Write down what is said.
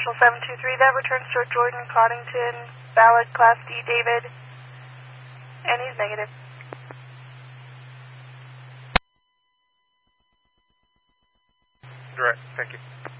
Marshall 723, that returns to Jordan Coddington, valid Class D David, and he's negative. Direct, thank you.